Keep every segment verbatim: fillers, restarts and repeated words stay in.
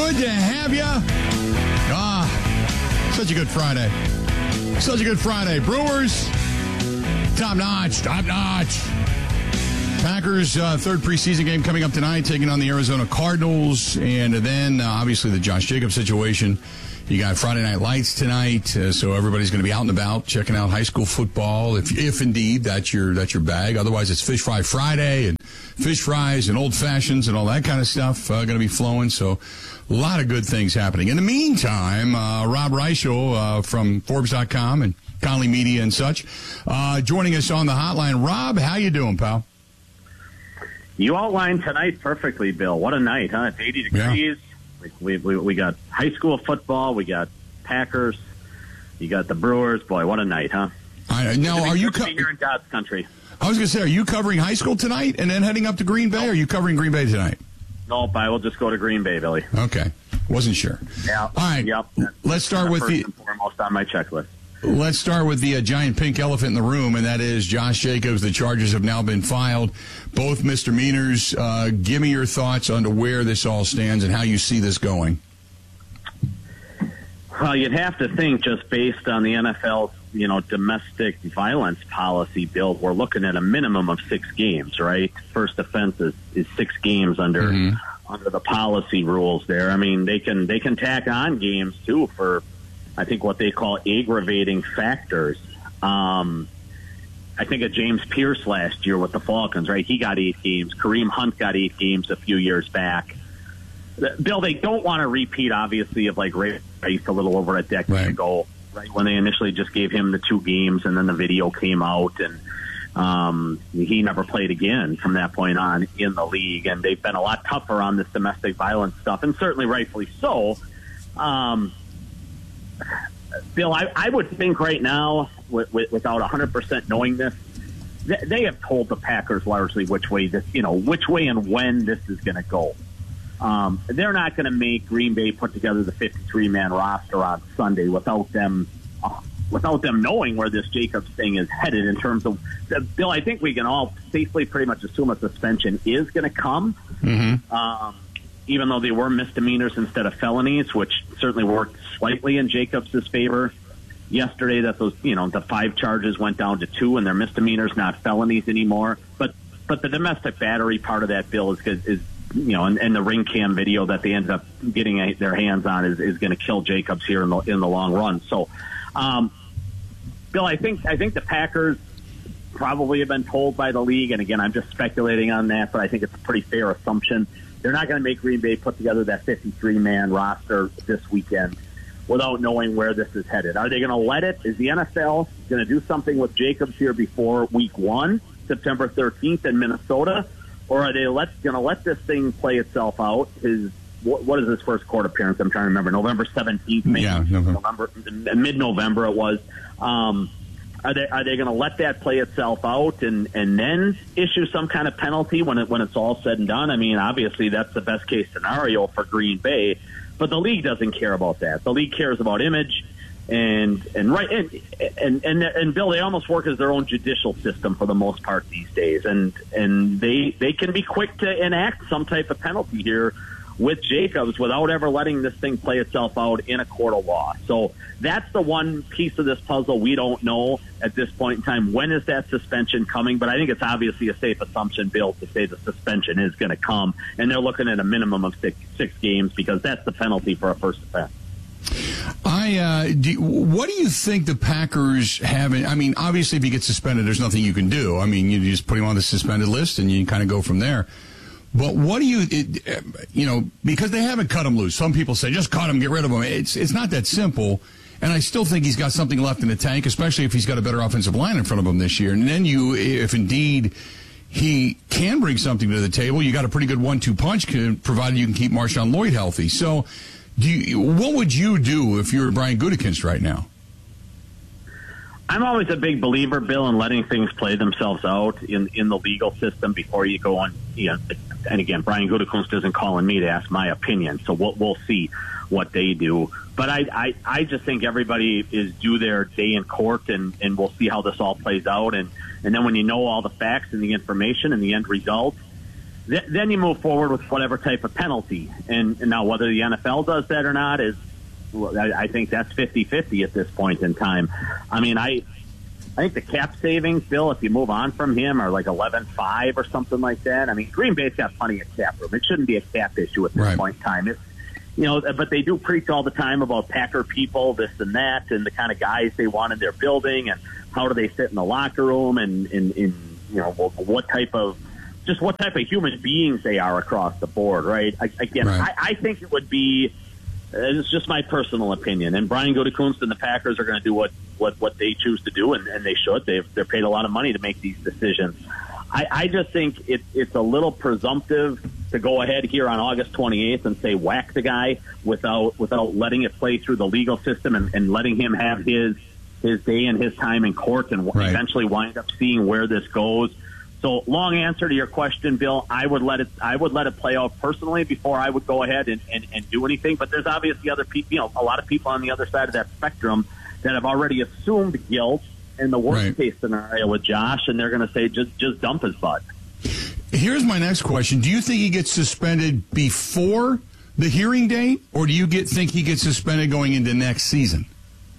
Good to have you. Ah, such a good Friday. Such a good Friday. Brewers, top notch, top notch. Packers, uh, third preseason game coming up tonight, taking on the Arizona Cardinals. And then, uh, obviously, the Josh Jacobs situation. You got Friday Night Lights tonight, uh, so everybody's going to be out and about checking out high school football, if if indeed that's your that's your bag. Otherwise, it's Fish Fry Friday and fish fries and old fashions and all that kind of stuff uh, going to be flowing. So a lot of good things happening. In the meantime, uh, Rob Reichel uh, from Forbes dot com and Conley Media and such uh, joining us on the hotline. Rob, how you doing, pal? You outlined tonight perfectly, Bill. What a night, huh? It's eighty degrees. Yeah. We, we we got high school football. We got Packers. You got the Brewers. Boy, what a night, huh? I, now, be, are you co- here in God's country? I was going to say, are you covering high school tonight and then heading up to Green Bay? Or are you covering Green Bay tonight? Nope, I will just go to Green Bay, Billy. Okay, wasn't sure. Yeah. All right. Yep. Let's start with first the and foremost on my checklist. Let's start with the uh, giant pink elephant in the room, and that is Josh Jacobs. The charges have now been filed, both misdemeanors. Uh, give me your thoughts on to where this all stands and how you see this going. Well, you'd have to think, just based on the N F L's, you know, domestic violence policy, Bill, we're looking at a minimum of six games, right? First offense is, is six games under mm-hmm. under the policy rules there. I mean, they can they can tack on games too for, I think, what they call aggravating factors. Um, I think of James Pierce last year with the Falcons, right? He got eight games. Kareem Hunt got eight games a few years back. Bill, they don't want to repeat, obviously, of like Ray Rice a little over a decade right. ago, right? When they initially just gave him the two games and then the video came out and um, he never played again from that point on in the league. And they've been a lot tougher on this domestic violence stuff, and certainly rightfully so. Um, Bill, I, I would think right now, with, with, without one hundred percent knowing this, th- they have told the Packers largely which way this, you know, which way and when this is going to go. Um, they're not going to make Green Bay put together the fifty-three man roster on Sunday without them, uh, without them knowing where this Jacobs thing is headed in terms of, uh, Bill, I think we can all safely pretty much assume a suspension is going to come. Mm-hmm. Um, even though they were misdemeanors instead of felonies, which certainly worked slightly in Jacobs' favor yesterday, that those, you know, the five charges went down to two and they're misdemeanors, not felonies anymore. But, but the domestic battery part of that, Bill, is, is, you know, and, and the ring cam video that they ended up getting a, their hands on is, is going to kill Jacobs here in the, in the long run. So, um, Bill, I think, I think the Packers probably have been told by the league. And again, I'm just speculating on that, but I think it's a pretty fair assumption. They're not going to make Green Bay put together that fifty-three man roster this weekend without knowing where this is headed. Are they going to let it? Is the N F L going to do something with Jacobs here before week one, September thirteenth in Minnesota? Or are they let, going to let this thing play itself out? His what, what is his first court appearance? I'm trying to remember. November seventeenth, maybe. Yeah, November. November, mid-November it was. Um, Are they are they going to let that play itself out and, and then issue some kind of penalty when it when it's all said and done? I mean, obviously that's the best case scenario for Green Bay, but the league doesn't care about that. The league cares about image, and and right and and and, and Bill, they almost work as their own judicial system for the most part these days, and and they they can be quick to enact some type of penalty here with Jacobs without ever letting this thing play itself out in a court of law. So that's the one piece of this puzzle we don't know at this point in time. When is that suspension coming? But I think it's obviously a safe assumption, Bill, to say the suspension is going to come, and they're looking at a minimum of six, six games because that's the penalty for a first offense. I uh, do, what do you think the Packers have? I mean, obviously, if you get suspended, there's nothing you can do. I mean, you just put him on the suspended list, and you kind of go from there. But what do you, it, you know, because they haven't cut him loose. Some people say, just cut him, get rid of him. It's it's not that simple. And I still think he's got something left in the tank, especially if he's got a better offensive line in front of him this year. And then you, if indeed he can bring something to the table, you got a pretty good one two punch, provided you can keep Marshawn Lloyd healthy. So do you, what would you do if you're Brian Gutekunst right now? I'm always a big believer, Bill, in letting things play themselves out in, in the legal system before you go on. You know, and again, Brian Gutekunst isn't calling me to ask my opinion, so we'll, we'll see what they do. But I, I, I just think everybody is due their day in court, and, and we'll see how this all plays out. And, and then when you know all the facts and the information and the end result, th- then you move forward with whatever type of penalty. And, and now whether the N F L does that or not is, I, I think that's fifty-fifty at this point in time. I mean, I I think the cap savings, Bill, if you move on from him, are like eleven five or something like that. I mean, Green Bay's got plenty of cap room. It shouldn't be a cap issue at this right. point in time. It's, you know, but they do preach all the time about Packer people, this and that, and the kind of guys they want in their building, and how do they fit in the locker room, and in, in you know, what type of just what type of human beings they are across the board, right? I, again, right. I, I think it would be. It's just my personal opinion, and Brian Gutekunst and the Packers are going to do what, what, what they choose to do, and, and they should. They've, they're paid a lot of money to make these decisions. I, I just think it, it's a little presumptive to go ahead here on August twenty-eighth and say whack the guy without without letting it play through the legal system and, and letting him have his his day and his time in court and right. eventually wind up seeing where this goes. So, long answer to your question, Bill. I would let it. I would let it play out personally before I would go ahead and, and, and do anything. But there's obviously other people, you know, a lot of people on the other side of that spectrum that have already assumed guilt in the worst right. case scenario with Josh, and they're going to say just just dump his butt. Here's my next question: do you think he gets suspended before the hearing date, or do you get think he gets suspended going into next season?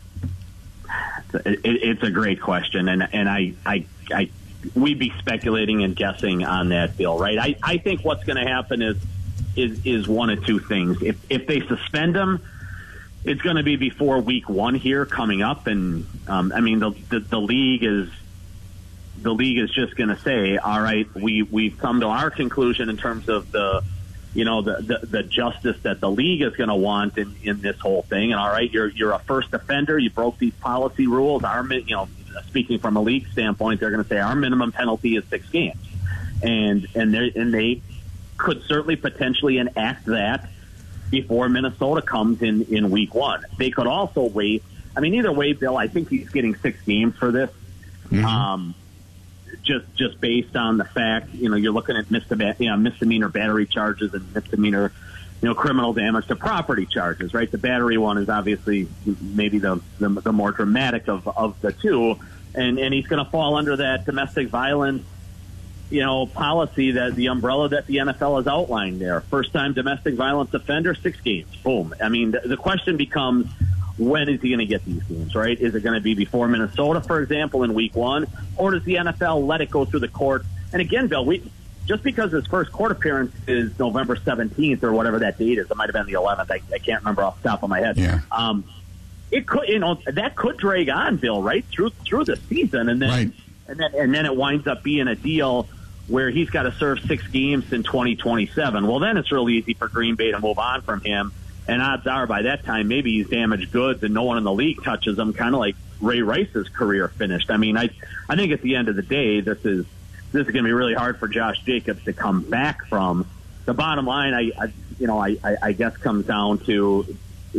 It, it, it's a great question, and and I I. I we'd be speculating and guessing on that, Bill, right? I, I think what's going to happen is is is one of two things. If if they suspend him, it's going to be before week one here coming up, and um, I mean the, the the league is the league is just going to say, all right, we we've come to our conclusion in terms of the you know the the, the justice that the league is going to want in, in this whole thing, and all right, you're you're a first offender, you broke these policy rules, our you know. Speaking from a league standpoint, they're going to say our minimum penalty is six games, and and they and they could certainly potentially enact that before Minnesota comes in in week one. They could also wait. I mean, either way, Bill, I think he's getting six games for this. Mm-hmm. Um, just just based on the fact, you know, you're looking at misdemeanor, you know, misdemeanor battery charges and misdemeanor, you know, criminal damage to property charges, right? The battery one is obviously maybe the the, the more dramatic of, of the two, and and he's going to fall under that domestic violence, you know, policy, that the umbrella that the N F L has outlined there. First time domestic violence offender, six games, boom. I mean, the, the question becomes, when is he going to get these games, right? Is it going to be before Minnesota, for example, in week one, or does the N F L let it go through the court? And again, Bill, we. Just because his first court appearance is November seventeenth or whatever that date is, it might have been the eleventh. I, I can't remember off the top of my head. Yeah. Um, it could, you know, that could drag on, Bill, right through through the season, and then right. and then and then it winds up being a deal where he's got to serve six games in twenty twenty-seven. Well, then it's real easy for Green Bay to move on from him, and odds are by that time maybe he's damaged goods and no one in the league touches him. Kind of like Ray Rice's career finished. I mean, I I think at the end of the day, this is. This is going to be really hard for Josh Jacobs to come back from. The bottom line, I, I you know, I, I, I guess comes down to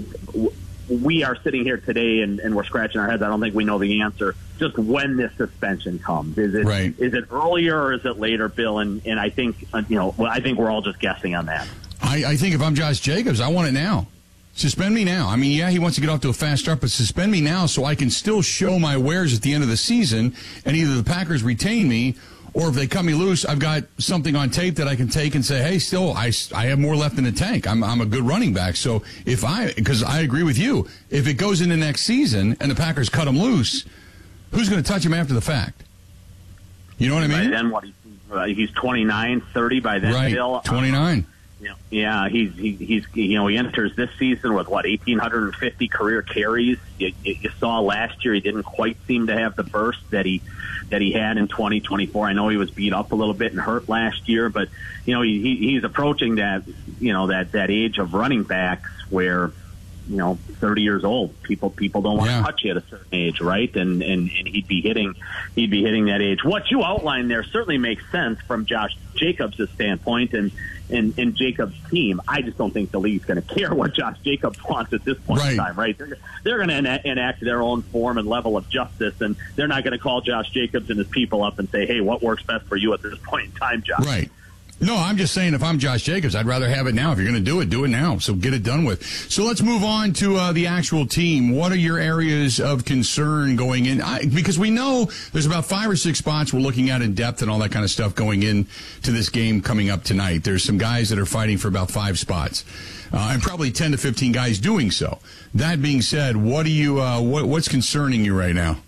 we are sitting here today and, and we're scratching our heads. I don't think we know the answer. Just when this suspension comes, is it right. is it earlier or is it later, Bill? And and I think you know, well, I think we're all just guessing on that. I, I think if I'm Josh Jacobs, I want it now. Suspend me now. I mean, yeah, he wants to get off to a fast start, but suspend me now so I can still show my wares at the end of the season, and either the Packers retain me, or if they cut me loose, I've got something on tape that I can take and say, hey, still, I, I have more left in the tank. I'm, I'm a good running back. So if I, because I agree with you, if it goes into next season and the Packers cut him loose, who's going to touch him after the fact? You know what I mean? By then, what, uh, he's twenty-nine, thirty by then, right. Bill. twenty-nine. Yeah, yeah, he's he, he's you know he enters this season with what eighteen fifty career carries. You, you saw last year he didn't quite seem to have the burst that he that he had in twenty twenty-four. I know he was beat up a little bit and hurt last year, but you know he, he's approaching that you know that that age of running backs where you know thirty years old. People people don't want yeah. to touch you at a certain age, right? And, and and he'd be hitting he'd be hitting that age. What you outlined there certainly makes sense from Josh Jacobs' standpoint and. And, and Jacobs' team. I just don't think the league's going to care what Josh Jacobs wants at this point right. in time, right? They're, they're going to enact, enact their own form and level of justice, and they're not going to call Josh Jacobs and his people up and say, hey, what works best for you at this point in time, Josh? Right. No, I'm just saying if I'm Josh Jacobs, I'd rather have it now. If you're going to do it, do it now. So get it done with. So let's move on to uh, the actual team. What are your areas of concern going in? I, because we know there's about five or six spots we're looking at in depth and all that kind of stuff going in to this game coming up tonight. There's some guys that are fighting for about five spots. Uh, and probably ten to fifteen guys doing so. That being said, what do you, uh, what, what's concerning you right now?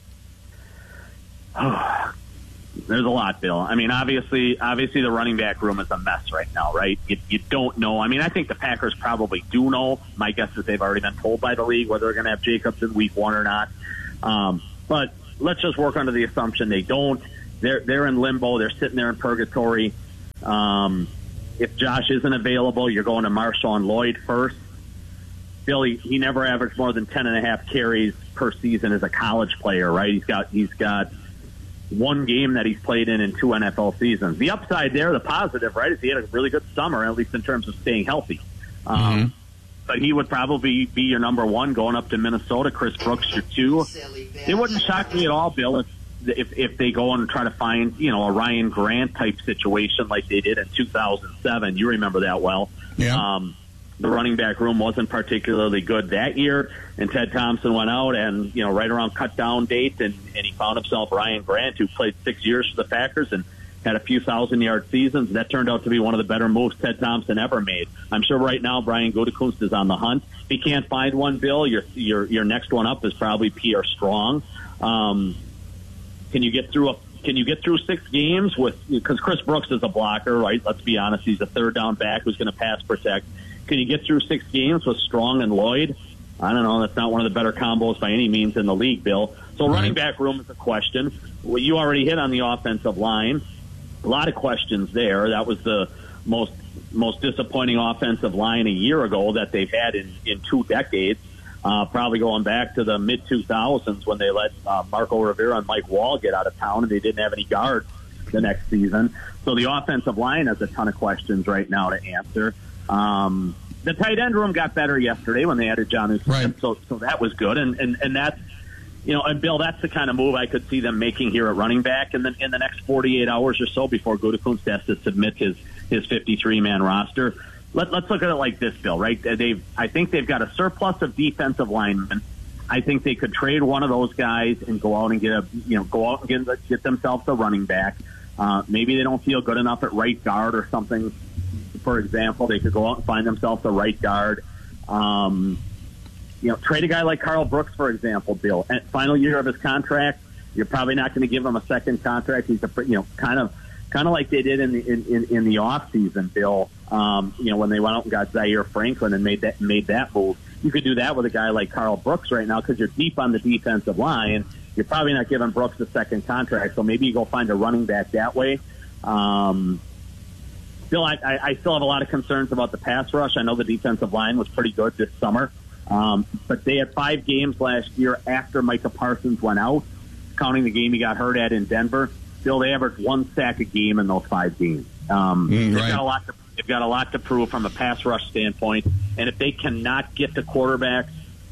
Oh, there's a lot, Bill. I mean, obviously, obviously the running back room is a mess right now, right? You, you don't know. I mean, I think the Packers probably do know. My guess is they've already been told by the league whether they're going to have Jacobs in week one or not. Um, but let's just work under the assumption they don't. They're they're in limbo. They're sitting there in purgatory. Um, if Josh isn't available, you're going to Marshawn Lloyd first. Bill, he, he never averaged more than ten and a half carries per season as a college player, right? He's got he's got one game that he's played in in two N F L seasons. The upside there, the positive, right, is he had a really good summer, at least in terms of staying healthy. Um, mm-hmm. But he would probably be your number one going up to Minnesota. Chris Brooks, your two. It wouldn't shock me at all, Bill, if if, if they go and try to find, you know, a Ryan Grant type situation like they did in two thousand seven. You remember that well. Yeah. Um, the running back room wasn't particularly good that year, and Ted Thompson went out and, you know, right around cut down date, and, and he found himself Ryan Grant, who played six years for the Packers and had a few thousand yard seasons. And that turned out to be one of the better moves Ted Thompson ever made. I'm sure right now Brian Gutekunst is on the hunt. If he can't find one, Bill, your your your next one up is probably Pierre Strong. Um, can you get through a Can you get through six games with, because Chris Brooks is a blocker, right? Let's be honest, he's a third down back who's going to pass protect. Can you get through six games with Strong and Lloyd? I don't know. That's not one of the better combos by any means in the league, Bill. So right. Running back room is a question. Well, you already hit on the offensive line. A lot of questions there. That was the most most disappointing offensive line a year ago that they've had in, in two decades. Uh, probably going back to the mid two thousands when they let uh, Marco Rivera and Mike Wall get out of town and they didn't have any guards the next season. So the offensive line has a ton of questions right now to answer. Um, the tight end room got better yesterday when they added John Smith, right. so so that was good. And, and, and that's, you know, and Bill, that's the kind of move I could see them making here at running back in the, in the next forty-eight hours or so before Gutekunst has to submit his, his fifty-three man roster. Let, let's look at it like this, Bill, right? They've, I think they've got a surplus of defensive linemen. I think they could trade one of those guys and go out and get a, you know, go out and get, get themselves a running back. Uh, maybe they don't feel good enough at right guard or something. For example, they could go out and find themselves a right guard. Um, you know, trade a guy like Carl Brooks, for example, Bill. At final year of his contract, you're probably not going to give him a second contract. He's a, you know, kind of, kind of like they did in the in, in, in the off season, Bill. Um, you know, when they went out and got Zaire Franklin and made that made that move. You could do that with a guy like Carl Brooks right now because you're deep on the defensive line. You're probably not giving Brooks a second contract, so maybe you go find a running back that way. Um, Still, I, I still have a lot of concerns about the pass rush. I know the defensive line was pretty good this summer, um, but they had five games last year after Micah Parsons went out, counting the game he got hurt at in Denver. Still, they averaged one sack a game in those five games. Um, mm, they've right. got a lot to, they've got a lot to prove from a pass rush standpoint, and if they cannot get to quarterbacks,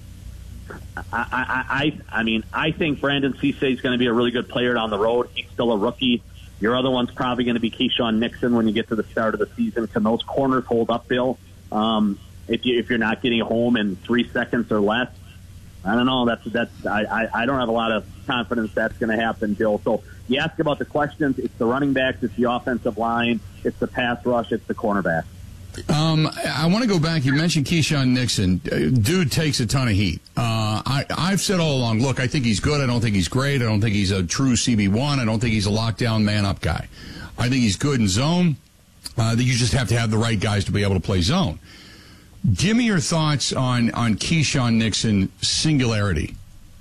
I, I, I, I mean, I think Brandon Cisse is going to be a really good player down the road. He's still a rookie. Your other one's probably going to be Keyshawn Nixon when you get to the start of the season. Can those corners hold up, Bill? Um, if you if you're not getting home in three seconds or less, I don't know. That's that's I, I, I don't have a lot of confidence that's going to happen, Bill. So you ask about the questions. It's the running backs. It's the offensive line. It's the pass rush. It's the cornerback. Um, I want to go back. You mentioned Keyshawn Nixon. Dude takes a ton of heat. Uh, I, I've said all along, look, I think he's good. I don't think he's great. I don't think he's a true C B one. I don't think he's a lockdown man-up guy. I think he's good in zone. Uh, that you just have to have the right guys to be able to play zone. Give me your thoughts on, on Keyshawn Nixon singularity.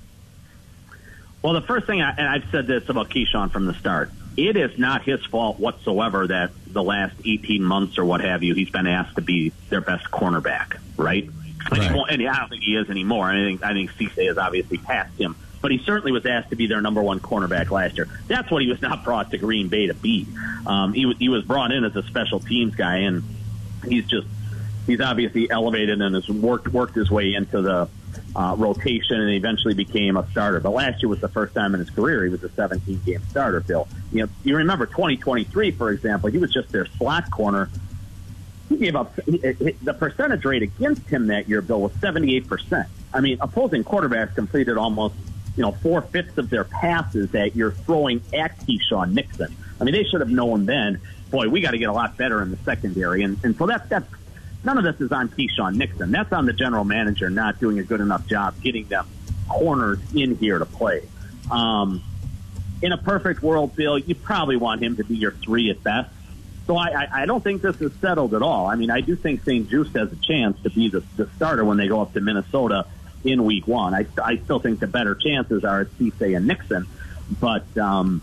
Well, the first thing, I, and I've said this about Keyshawn from the start, it is not his fault whatsoever that the last eighteen months or what have you, he's been asked to be their best cornerback, right? right. And I don't think he is anymore. I think I think Cisse has obviously passed him, but he certainly was asked to be their number one cornerback last year. That's what he was not brought to Green Bay to be. Um, he was he was brought in as a special teams guy, and he's just he's obviously elevated and has worked worked his way into the uh, rotation and eventually became a starter. But last year was the first time in his career he was a seventeen-game starter, Bill. You know, you remember twenty twenty-three, for example, he was just their slot corner. He gave up the percentage rate against him that year, Bill, was seventy-eight percent. I mean, opposing quarterbacks completed almost, you know, four-fifths of their passes that you're throwing at Keyshawn Nixon. I mean, they should have known then, boy, we got to get a lot better in the secondary. And, and so that's, that's, none of this is on Keyshawn Nixon. That's on the general manager not doing a good enough job getting them corners in here to play. Um, in a perfect world, Bill, you probably want him to be your three at best. So I, I, I don't think this is settled at all. I mean, I do think Saint Juste has a chance to be the, the starter when they go up to Minnesota in week one. I, I still think the better chances are at Cisse and Nixon. But, um,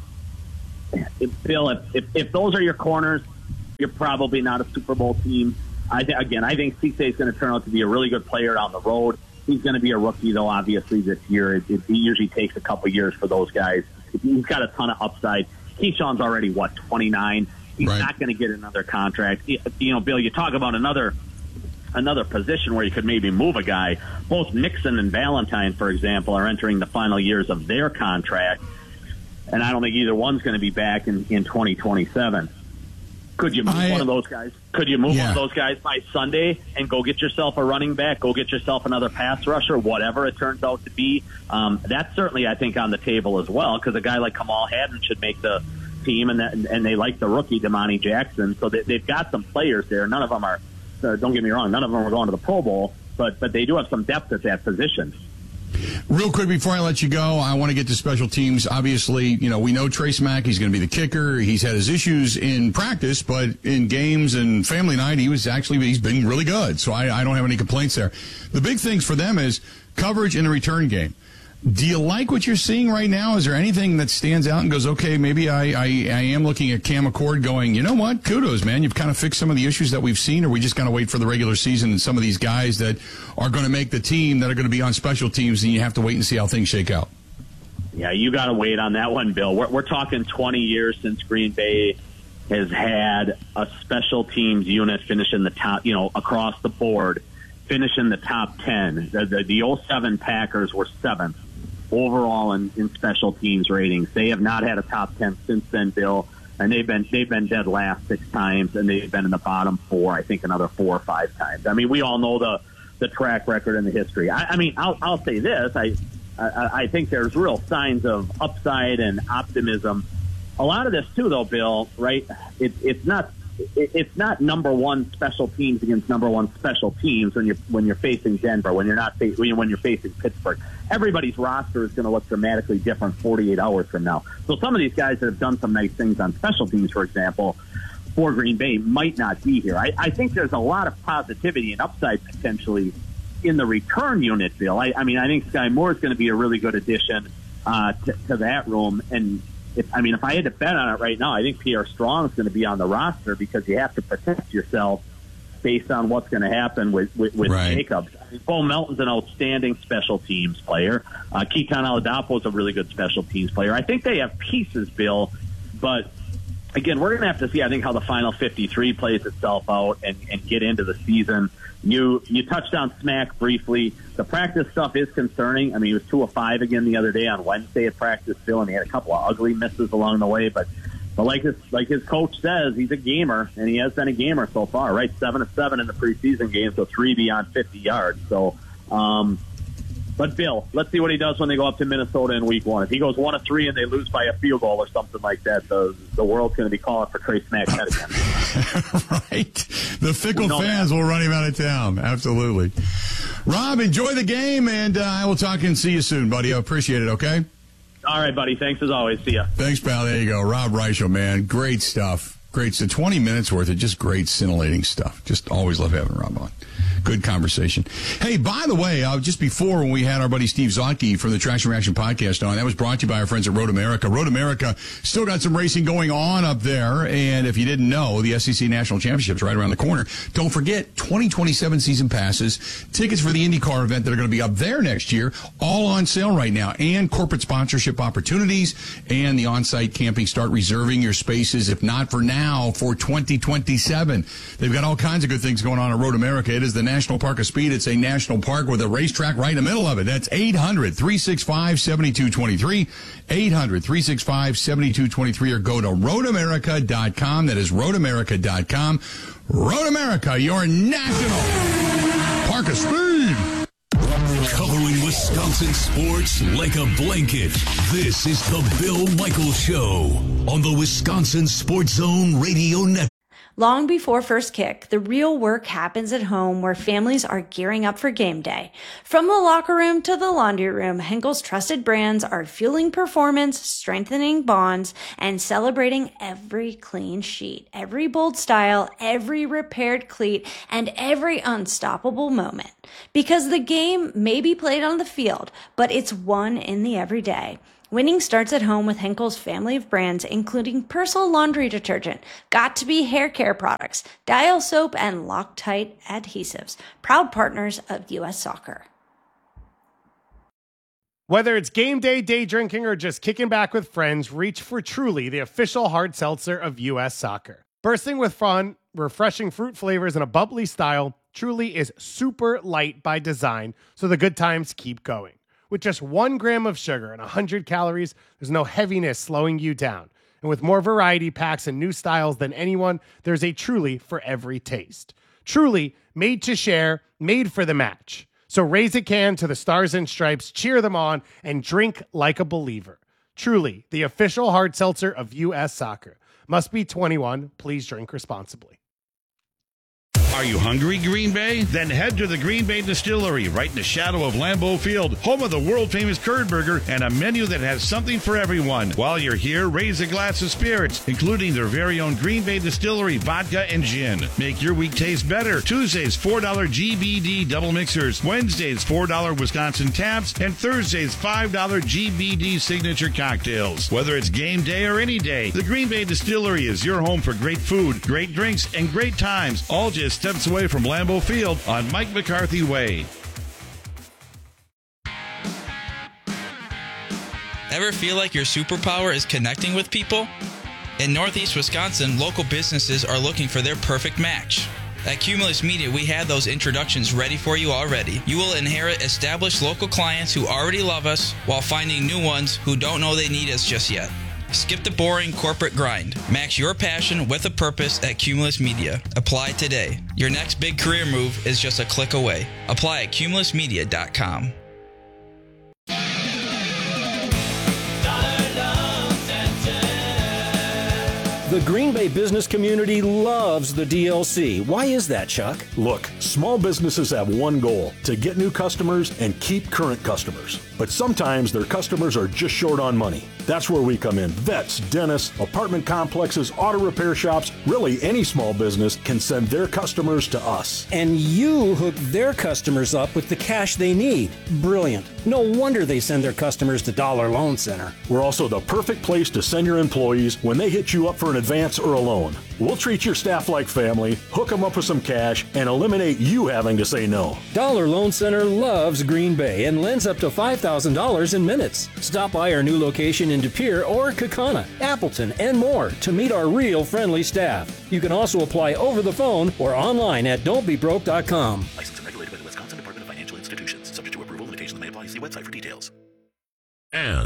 if, Bill, if, if, if those are your corners, you're probably not a Super Bowl team. I th- again, I think Cisse is going to turn out to be a really good player down the road. He's going to be a rookie, though, obviously, this year. It, it, it usually takes a couple years for those guys. He's got a ton of upside. Keyshawn's already, what, twenty-nine? He's right. not going to get another contract. You know, Bill, you talk about another another position where you could maybe move a guy. Both Nixon and Valentine, for example, are entering the final years of their contract, and I don't think either one's going to be back in, in twenty twenty-seven. Could you move I, one of those guys? Could you move yeah. one of those guys by Sunday and go get yourself a running back, go get yourself another pass rusher, whatever it turns out to be? Um, that's certainly, I think, on the table as well, because a guy like Kamal Haddon should make the team, and that, and they like the rookie Damani Jackson, so they, they've got some players there. None of them are, uh, don't get me wrong, none of them are going to the Pro Bowl, but but they do have some depth at that position. Real quick before I let you go, I want to get to special teams. Obviously, you know, we know Trace Mack, he's going to be the kicker. He's had his issues in practice, but in games and family night, he was actually, he's been really good. So I, I don't have any complaints there. The big things for them is coverage in the return game. Do you like what you're seeing right now? Is there anything that stands out and goes, okay, maybe I, I, I am looking at Cam McCord going, you know what, kudos, man. You've kind of fixed some of the issues that we've seen, or we just got to wait for the regular season and some of these guys that are going to make the team that are going to be on special teams, and you have to wait and see how things shake out? Yeah, you got to wait on that one, Bill. We're, we're talking twenty years since Green Bay has had a special teams unit finish in the top, you know, across the board, finish in the top ten. The, the, the oh seven Packers were seventh overall in, in special teams ratings. They have not had a top ten since then, Bill, and they've been they've been dead last six times, and they've been in the bottom four, I think, another four or five times. I mean, we all know the the track record and the history. I, I mean, I'll I'll say this: I, I I think there's real signs of upside and optimism. A lot of this too, though, Bill. Right? It, it's not. It's not number one special teams against number one special teams when you're when you're facing Denver, when you're not fa- when you're facing Pittsburgh. Everybody's roster is going to look dramatically different forty-eight hours from now. So some of these guys that have done some nice things on special teams, for example, for Green Bay, might not be here. I, I think there's a lot of positivity and upside potentially in the return unit, Bill. I, I mean, I think Sky Moore is going to be a really good addition uh, to, to that room. And If, I mean, if I had to bet on it right now, I think Pierre Strong is going to be on the roster because you have to protect yourself based on what's going to happen with, with, with right. Jacobs. I mean, Bo Melton's an outstanding special teams player. Uh, Keaton Oladapo is a really good special teams player. I think they have pieces, Bill, but again, we're going to have to see, I think, how the final fifty-three plays itself out and, and get into the season. You you touched on Smack briefly. The practice stuff is concerning. I mean, he was two of five again the other day on Wednesday at practice, Bill, and he had a couple of ugly misses along the way. But, but like his like his coach says, he's a gamer, and he has been a gamer so far, right? Seven of seven in the preseason game, so three beyond fifty yards. So, um, but Bill, let's see what he does when they go up to Minnesota in week one. If he goes one of three and they lose by a field goal or something like that, the the world's going to be calling for Trace Mack's head again. Right. The fickle fans that. will run him out of town. Absolutely. Rob, enjoy the game, and uh, I will talk and see you soon, buddy. I appreciate it, okay? All right, buddy. Thanks as always. See ya. Thanks, pal. There you go. Rob Reichel, man. Great stuff. Great. So twenty minutes worth of just great, scintillating stuff. Just always love having Rob on. Good conversation. Hey, by the way, uh, just before when we had our buddy Steve Zotke from the Traction Reaction podcast on, that was brought to you by our friends at Road America. Road America still got some racing going on up there, and if you didn't know, the S E C National Championship's right around the corner. Don't forget, twenty twenty-seven season passes, tickets for the IndyCar event that are going to be up there next year, all on sale right now, and corporate sponsorship opportunities, and the on-site camping. Start reserving your spaces, if not for now, for twenty twenty-seven. They've got all kinds of good things going on at Road America. It is the national park of speed. It's a national park with a racetrack right in the middle of it. That's eight hundred, three six five, seven two two three, eight hundred, three six five, seven two two three, or go to road america dot com. That is road america dot com. Road America, your national park of speed. Covering Wisconsin sports like a blanket. This is the Bill Michaels Show on the Wisconsin Sports Zone Radio Network. Long before first kick, the real work happens at home where families are gearing up for game day. From the locker room to the laundry room, Henkel's trusted brands are fueling performance, strengthening bonds, and celebrating every clean sheet, every bold style, every repaired cleat, and every unstoppable moment. Because the game may be played on the field, but it's won in the everyday. Winning starts at home with Henkel's family of brands, including Persil laundry detergent, Got2b hair care products, Dial soap, and Loctite adhesives. Proud partners of U S Soccer. Whether it's game day, day drinking, or just kicking back with friends, reach for Truly, the official hard seltzer of U S Soccer. Bursting with fun, refreshing fruit flavors, and a bubbly style, Truly is super light by design, so the good times keep going. With just one gram of sugar and one hundred calories, there's no heaviness slowing you down. And with more variety packs and new styles than anyone, there's a Truly for every taste. Truly, made to share, made for the match. So raise a can to the Stars and Stripes, cheer them on, and drink like a believer. Truly, the official hard seltzer of U S Soccer. Must be twenty-one. Please drink responsibly. Are you hungry, Green Bay? Then head to the Green Bay Distillery, right in the shadow of Lambeau Field, home of the world-famous Curd Burger and a menu that has something for everyone. While you're here, raise a glass of spirits, including their very own Green Bay Distillery vodka and gin. Make your week taste better. Tuesdays, four dollars G B D double mixers. Wednesdays, four dollars Wisconsin taps. And Thursdays, five dollars G B D signature cocktails. Whether it's game day or any day, the Green Bay Distillery is your home for great food, great drinks, and great times, all just steps away from Lambeau Field on Mike McCarthy Way. Ever feel like your superpower is connecting with people? In Northeast Wisconsin, local businesses are looking for their perfect match. At Cumulus Media, we had those introductions ready for you already. You will inherit established local clients who already love us while finding new ones who don't know they need us just yet. Skip the boring corporate grind. Match your passion with a purpose at Cumulus Media. Apply today. Your next big career move is just a click away. Apply at cumulus media dot com. The Green Bay business community loves the D L C. Why is that, Chuck? Look, small businesses have one goal, to get new customers and keep current customers. But sometimes their customers are just short on money. That's where we come in. Vets, dentists, apartment complexes, auto repair shops, really any small business can send their customers to us. And you hook their customers up with the cash they need. Brilliant. No wonder they send their customers to Dollar Loan Center. We're also the perfect place to send your employees when they hit you up for an advance or a loan. We'll treat your staff like family, hook them up with some cash, and eliminate you having to say no. Dollar Loan Center loves Green Bay and lends up to five thousand dollars in minutes. Stop by our new location in De Pere or Kaukauna, Appleton, and more to meet our real friendly staff. You can also apply over the phone or online at don't be broke dot com. Licensed and regulated by the Wisconsin Department of Financial Institutions. Subject to approval. Limitations may apply. See website for details. And